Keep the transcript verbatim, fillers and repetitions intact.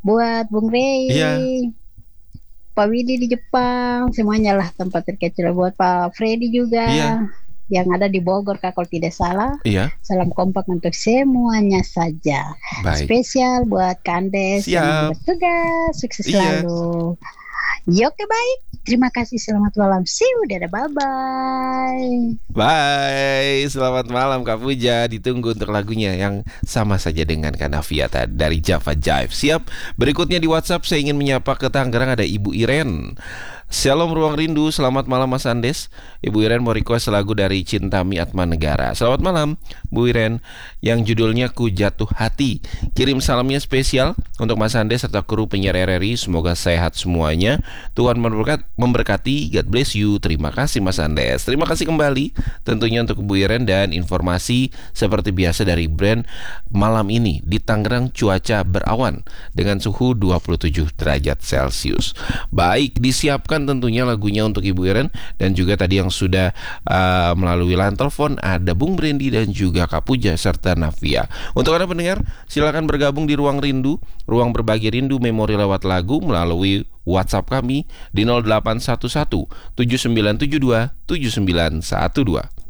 buat Bung Iya, Rey, Pak Widi di Jepang, semuanya lah tempat terkecil. Buat Pak Freddy juga iya, yang ada di Bogor, Kak, kalau tidak salah. iya. Salam kompak untuk semuanya saja. Baik. Spesial buat Kandes yang lagi Siap. bertugas. Sukses Iya. selalu. Ya, oke, baik. Terima kasih. Selamat malam. See you. Dadah. Bye-bye. Bye. Selamat malam Kak Puja. Ditunggu untuk lagunya yang sama saja dengan Kanaviata dari Java Jive. Siap. Berikutnya di WhatsApp saya ingin menyapa ke Tangerang ada Ibu Iren. Shalom Ruang Rindu, selamat malam Mas Andes. Ibu Iren mau request lagu dari Cintami Atma Negara. Selamat malam Bu Iren, yang judulnya Ku Jatuh Hati. Kirim salamnya spesial untuk Mas Andes serta kru penyiar R R I. Semoga sehat semuanya. Tuhan memberkat, memberkati. God bless you. Terima kasih Mas Andes. Terima kasih kembali tentunya untuk Bu Iren dan informasi seperti biasa dari brand malam ini di Tangerang cuaca berawan dengan suhu dua puluh tujuh derajat Celcius. Baik, disiapkan tentunya lagunya untuk Ibu Iren dan juga tadi yang sudah uh, melalui line telepon ada Bung Brandy dan juga Kak Puja serta Navia. Untuk Anda pendengar, silakan bergabung di Ruang Rindu, ruang berbagi rindu memori lewat lagu melalui WhatsApp kami di nol delapan satu satu tujuh sembilan tujuh dua tujuh sembilan satu dua.